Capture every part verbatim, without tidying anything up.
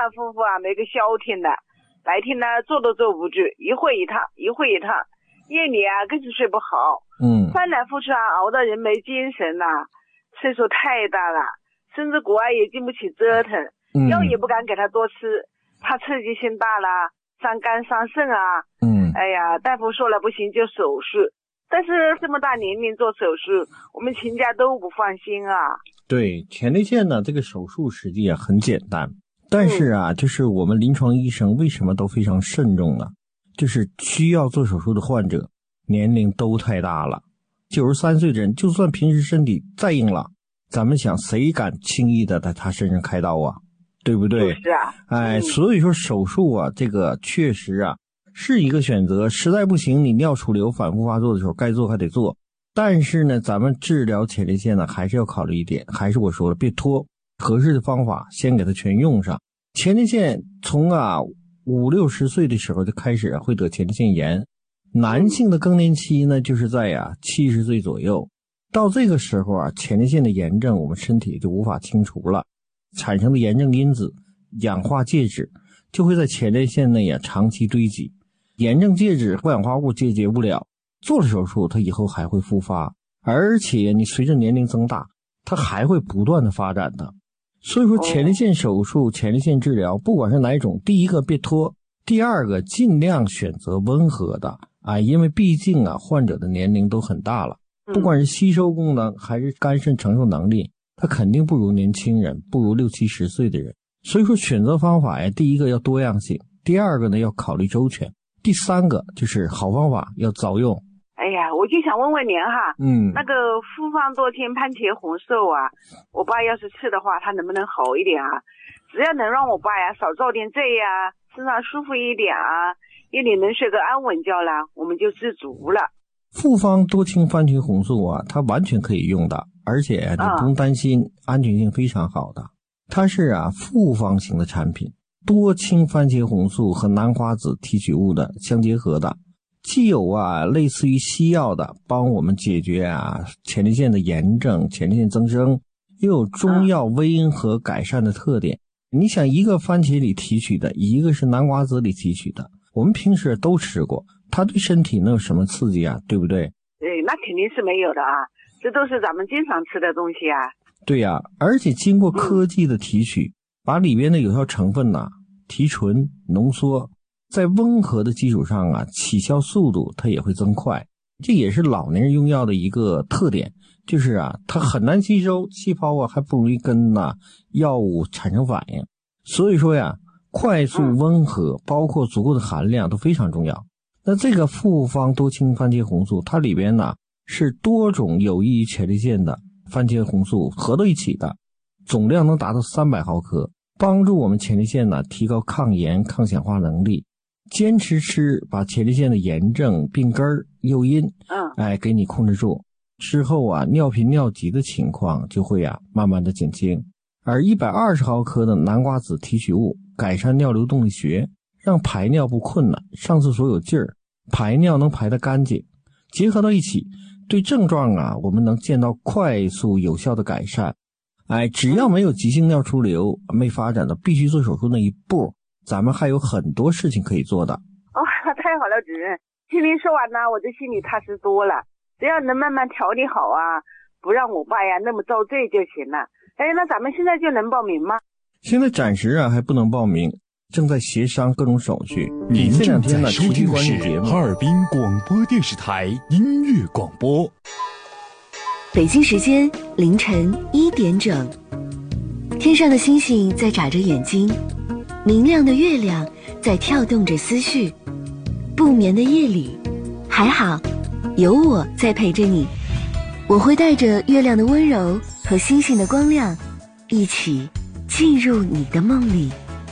反复复啊，没个消停的。白天呢坐都坐不住，一会一趟，一会一趟，夜里啊更是睡不好。 嗯， 翻来覆去啊，熬得人没精神呐、啊，岁数太大了，甚至国外也经不起折腾， 嗯、 药也不敢给他多吃，怕刺激性大了，伤肝伤肾啊。 嗯， 哎呀，大夫说了不行就手术，但是这么大年龄做手术，我们全家都不放心啊。 对，前列腺呢这个手术实际啊很简单，但是啊、嗯、就是我们临床医生为什么都非常慎重呢？就是需要做手术的患者年龄都太大了，九十三岁的人就算平时身体再硬朗，咱们想谁敢轻易的在他身上开刀啊，对不对？ 是啊， 哎、 嗯， 所以说手术啊这个确实啊是一个选择，实在不行你尿储留反复发作的时候该做还得做，但是呢咱们治疗前列腺呢还是要考虑一点，还是我说了，别拖，合适的方法先给它全用上。前列腺从啊五六十岁的时候就开始会得前列腺炎，男性的更年期呢就是在呀七十岁左右，到这个时候啊前列腺的炎症我们身体就无法清除了，产生的炎症因子氧化介质就会在前列腺内啊长期堆积，炎症介质和氧化物解决不了，做了手术它以后还会复发，而且你随着年龄增大它还会不断的发展的。所以说前列腺手术、前列腺治疗不管是哪一种，第一个别拖，第二个尽量选择温和的啊，因为毕竟啊患者的年龄都很大了，不管是吸收功能还是肝肾承受能力，他肯定不如年轻人，不如六七十岁的人。所以说选择方法呀，第一个要多样性，第二个呢要考虑周全，第三个就是好方法要早用。 哎呀，我就想问问您哈， 嗯， 那个复方多氢番茄红素啊，我爸要是吃的话，他能不能好一点啊？只要能让我爸呀少遭点罪呀，身上舒服一点啊，夜里能睡个安稳觉啦，我们就知足了。 复方多氢番茄红素啊，它完全可以用的，而且你不用担心，安全性非常好的。它是啊复方型的产品，多氢番茄红素和南瓜子提取物的相结合的。既有啊类似于西药的帮我们解决啊前列腺的炎症、前列腺增生，又有中药温和改善的特点。你想一个番茄里提取的，一个是南瓜子里提取的，我们平时都吃过，它对身体能有什么刺激啊？对不对？ 对，那肯定是没有的啊，这都是咱们经常吃的东西啊。 对呀、啊，而且经过科技的提取，嗯、把里边的有效成分呐、啊、提纯浓缩。在温和的基础上啊，起效速度它也会增快，这也是老年人用药的一个特点，就是啊，它很难吸收，气泡啊还不容易跟呐、啊、药物产生反应。所以说呀，快速温和，包括足够的含量都非常重要。那这个复方多氢番茄红素，它里边呢是多种有益于前列腺的番茄红素合到一起的，总量能达到三百毫克，帮助我们前列腺呢提高抗炎、抗氧化能力。坚持吃，把前列腺的炎症、病根儿、诱因， 嗯， 哎，给你控制住之后啊，尿频尿急的情况就会啊慢慢的减轻。而一百二十毫克的南瓜子提取物，改善尿流动力学，让排尿不困难，上厕所有劲儿，排尿能排得干净。结合到一起，对症状啊，我们能见到快速有效的改善。哎，只要没有急性尿出流，没发展到必须做手术那一步，咱们还有很多事情可以做的。 哦，太好了，主任，听您说完呢，我这心里踏实多了。只要能慢慢调理好啊，不让我爸呀那么遭罪就行了。哎，那咱们现在就能报名吗？ 现在暂时啊还不能报名，正在协商各种手续。 您这两天呢收听的是哈尔滨广播电视台音乐广播。 北京时间凌晨一点整，天上的星星在眨着眼睛，明亮的月亮在跳动着思绪。不眠的夜里，还好有我在陪着你，我会带着月亮的温柔和星星的光亮，一起进入你的梦里。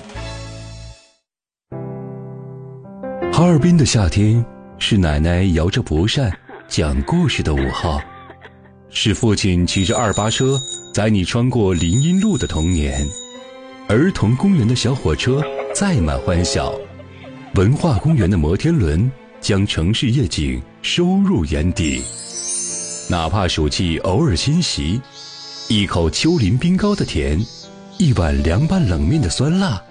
哈尔滨的夏天是奶奶摇着蒲扇讲故事的午后，是父亲骑着二八车载你穿过林荫路的童年，儿童公园的小火车载满欢笑，文化公园的摩天轮将城市夜景收入眼底。哪怕暑气偶尔侵袭，一口丘陵冰糕的甜，一碗凉拌冷面的酸辣，